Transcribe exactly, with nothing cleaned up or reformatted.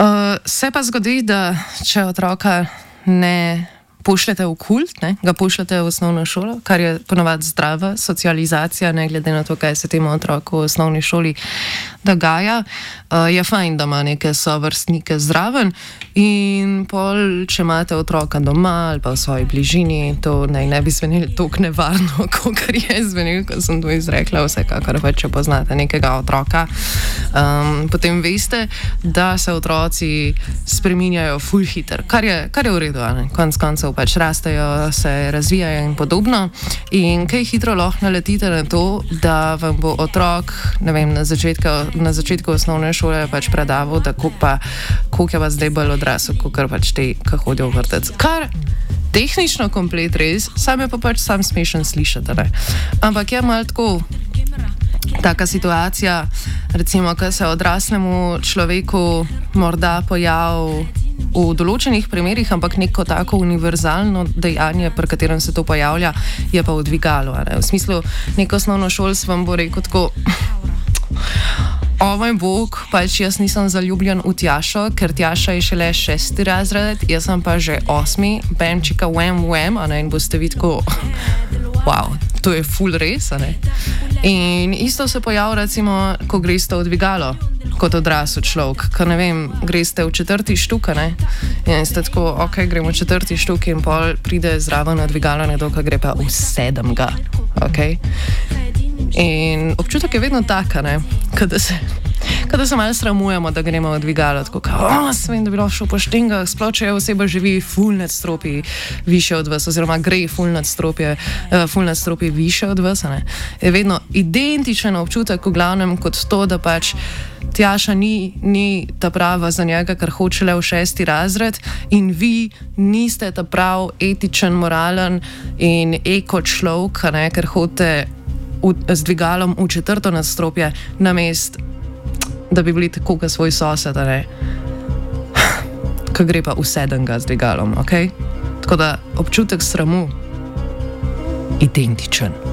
Uh, se pa zgodi, da če otroka ne pošljete v kult, ne, ga pošljete v osnovno šolo, kar je ponovadi zdrava socializacija, ne glede na to, kaj se temu otroku v osnovni šoli dogaja, uh, je fajn, da ima neke sovrstnike zraven in pol, če imate otroka doma ali pa v svoji bližini, to naj ne bi zvenelo toliko nevarno, kot je zvenelo, ko sem to izrekla, vsekakor pa, če poznate nekega otroka, um, potem veste, da se otroci spreminjajo ful hiter, kar je, kar je v redu, ne, konc koncev pač rastejo, se razvijajo in podobno. In kaj hitro lahko naletite na to, da vam bo otrok, ne vem, na začetku, na začetku osnovne šole pač predaval, da koliko pa, koliko je pa zdaj bolj odrasel, kot pač te, ki hodijo v vrtec. Kar tehnično komplet res, sam je pa pač sam smešen slišati, ne. Ampak je malo tako, taka situacija, recimo, ko se odraslemu človeku morda pojavi v določenih primerih, ampak neko tako univerzalno dejanje, pri katerem se to pojavlja, je pa v dvigalu. V smislu, neko osnovno šolstvo vam bo rekel tako, o moj bog, pač jaz nisem zaljubljen v Tjašo, ker Tjaša je šele šesti razred, jaz sem pa že osmi, benčika, wham, wham, a ne, in boste vidko, wow, to je ful res, a ne. In isto se pojavlja, recimo, ko greste v dvigalo, kot odrasel človek, ker ne vem, greste v četrti štuk, ne, in ste tako, ok, gremo v četrti štuk in pol pride zraven na dvigalo nekdo, ki gre pa v sedemga, ok. In občutek je vedno taka, ne, kada se, kada se malo sramujemo, da gremo v dvigalo, tako kao, o, svem, da bi lahko šel po štengah, sploh če je oseba živi ful nadstropji više od vas, oziroma gre ful nadstropje, uh, ful nadstropji više od vas, ne, je vedno identičen občutek v glavnem kot to, da pač Tjaša ni, ni ta prava za njega, ker hoče le v šesti razred in vi niste ta prav etičen, moralen in eko človek, ne, ker hodite v, z dvigalom v četrto nadstropje, namest, da bi bili tako kot svoj sosed, ne, ki gre pa v sedemga z dvigalom, ok? Tako da občutek sramu identičen.